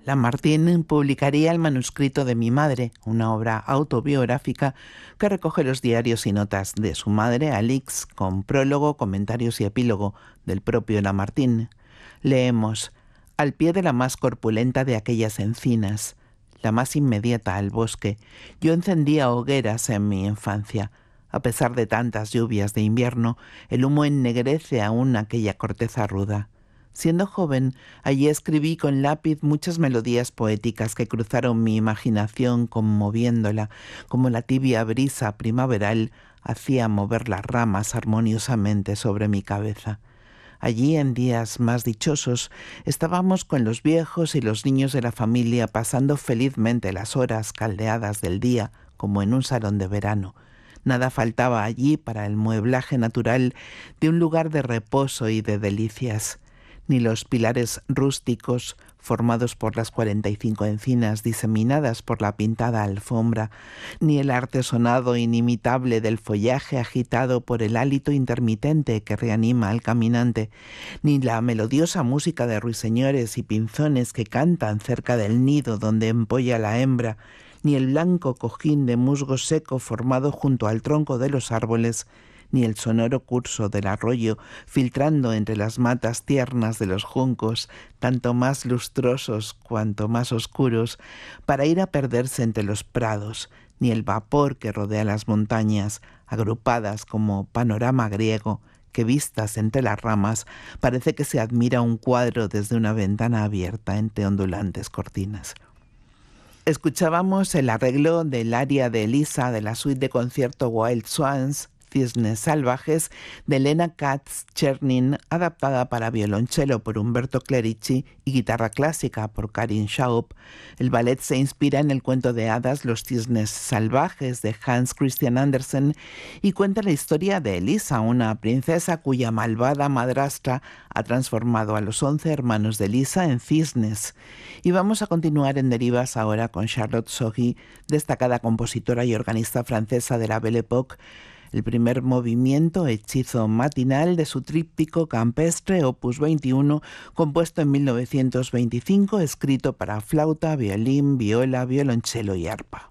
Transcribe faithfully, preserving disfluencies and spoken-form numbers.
Lamartine publicaría el manuscrito de Mi madre, una obra autobiográfica que recoge los diarios y notas de su madre, Alix, con prólogo, comentarios y epílogo del propio Lamartine. Leemos: al pie de la más corpulenta de aquellas encinas, la más inmediata al bosque, yo encendía hogueras en mi infancia. A pesar de tantas lluvias de invierno, el humo ennegrece aún aquella corteza ruda. Siendo joven, allí escribí con lápiz muchas melodías poéticas que cruzaron mi imaginación conmoviéndola, como la tibia brisa primaveral hacía mover las ramas armoniosamente sobre mi cabeza. Allí, en días más dichosos, estábamos con los viejos y los niños de la familia pasando felizmente las horas caldeadas del día, como en un salón de verano. Nada faltaba allí para el mueblaje natural de un lugar de reposo y de delicias. Ni los pilares rústicos formados por las cuarenta y cinco encinas diseminadas por la pintada alfombra, ni el artesonado inimitable del follaje agitado por el hálito intermitente que reanima al caminante, ni la melodiosa música de ruiseñores y pinzones que cantan cerca del nido donde empolla la hembra, ni el blanco cojín de musgo seco formado junto al tronco de los árboles, ni el sonoro curso del arroyo filtrando entre las matas tiernas de los juncos, tanto más lustrosos cuanto más oscuros, para ir a perderse entre los prados, ni el vapor que rodea las montañas, agrupadas como panorama griego, que vistas entre las ramas parece que se admira un cuadro desde una ventana abierta entre ondulantes cortinas. Escuchábamos el arreglo del aria de Elisa de la suite de concierto Wild Swans, Cisnes Salvajes, de Lena Katz-Chernin, adaptada para violonchelo por Umberto Clerici y guitarra clásica por Karin Schaub. El ballet se inspira en el cuento de hadas Los Cisnes Salvajes de Hans Christian Andersen y cuenta la historia de Elisa, una princesa cuya malvada madrastra ha transformado a los once hermanos de Elisa en cisnes. Y vamos a continuar en derivas ahora con Charlotte Sohi, destacada compositora y organista francesa de la Belle Époque. El primer movimiento, Hechizo matinal, de su tríptico campestre opus veintiuno, compuesto en mil novecientos veinticinco, escrito para flauta, violín, viola, violonchelo y arpa.